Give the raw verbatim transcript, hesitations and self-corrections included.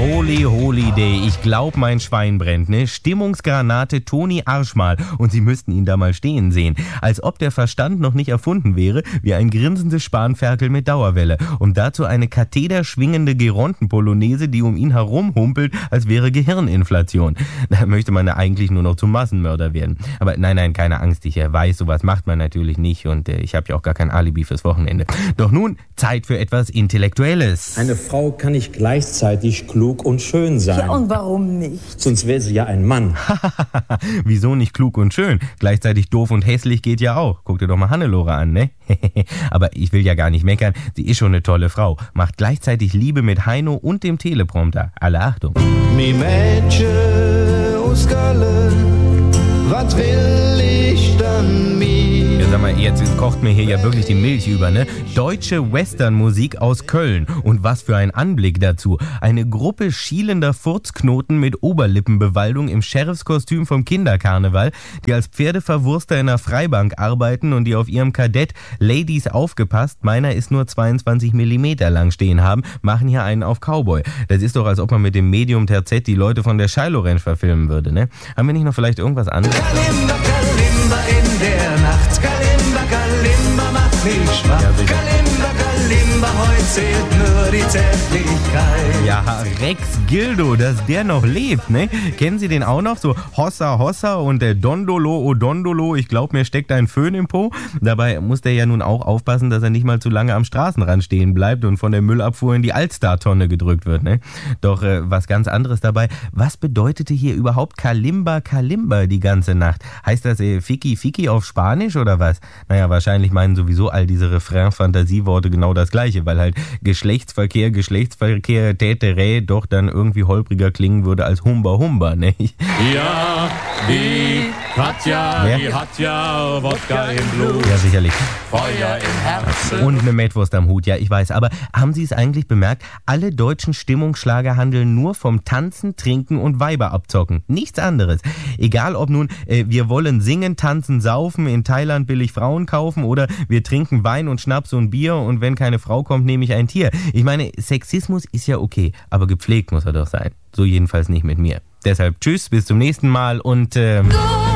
Holy, holy day. Ich glaub, mein Schwein brennt, ne? Stimmungsgranate Toni Arschmal. Und Sie müssten ihn da mal stehen sehen. Als ob der Verstand noch nicht erfunden wäre, wie ein grinsendes Spanferkel mit Dauerwelle. Und dazu eine kathederschwingende Geronten-Polonaise, die um ihn herum humpelt, als wäre Gehirninflation. Da möchte man ja eigentlich nur noch zum Massenmörder werden. Aber nein, nein, keine Angst. Ich weiß, sowas macht man natürlich nicht. Und äh, ich habe ja auch gar kein Alibi fürs Wochenende. Doch nun, Zeit für etwas Intellektuelles. Eine Frau kann nicht gleichzeitig klug und schön sein. Ja, und warum nicht? Sonst wäre sie ja ein Mann. Wieso nicht klug und schön? Gleichzeitig doof und hässlich geht ja auch. Guck dir doch mal Hannelore an, ne? Aber ich will ja gar nicht meckern. Sie ist schon eine tolle Frau. Macht gleichzeitig Liebe mit Heino und dem Teleprompter. Alle Achtung. Mi Mädchen aus Köln, was will ich dann mi? Ja, sag mal, jetzt kocht mir hier ja wirklich die Milch über, ne? Deutsche Westernmusik aus Köln. Und was für ein Anblick dazu. Eine Gruppe schielender Furzknoten mit Oberlippenbewaldung im Sheriffskostüm vom Kinderkarneval, die als Pferdeverwurster in einer Freibank arbeiten und die auf ihrem Kadett Ladies aufgepasst, meiner ist nur zweiundzwanzig Millimeter lang stehen haben, machen hier einen auf Cowboy. Das ist doch, als ob man mit dem Medium Terzett die Leute von der Shiloh Ranch verfilmen würde, ne? Haben wir nicht noch vielleicht irgendwas anderes? Kalimba, Kalimba in der Nacht. Kalimba, Kalimba, mach mich schwach. Ja, sicher. Kalimba, Kalimba, heute zählt nur die Zärtlichkeit. Ja, Rex Gildo, dass der noch lebt, ne? Kennen Sie den auch noch? So Hossa Hossa und der Dondolo o Dondolo, ich glaube, mir steckt ein Föhn im Po. Dabei muss der ja nun auch aufpassen, dass er nicht mal zu lange am Straßenrand stehen bleibt und von der Müllabfuhr in die Altstar-Tonne gedrückt wird, ne? Doch äh, was ganz anderes dabei. Was bedeutete hier überhaupt Kalimba Kalimba die ganze Nacht? Heißt das äh, Fiki Fiki auf Spanisch oder was? Naja, wahrscheinlich meinen sowieso all diese Refrain-Fantasieworte genau das Gleiche, weil halt Geschlechtsverkehr, Geschlechtsverkehr, Täterä doch dann irgendwie holpriger klingen würde als Humba Humba, ne? Ja, die Katja, Wer? die hat ja Wodka im Blut, Ja, sicherlich. Feuer im Herzen. Und eine Mettwurst am Hut, ja, ich weiß. Aber haben Sie es eigentlich bemerkt? Alle deutschen Stimmungsschlager handeln nur vom Tanzen, Trinken und Weiber abzocken. Nichts anderes. Egal ob nun, äh, wir wollen singen, tanzen, saufen, in Thailand billig Frauen kaufen oder wir trinken Wein und Schnaps und Bier und wenn keine Frau kommt, nehme ich ein Tier. Ich meine, Sexismus ist ja okay, aber gepflegt muss er doch sein. So jedenfalls nicht mit mir. Deshalb tschüss, bis zum nächsten Mal und... Ähm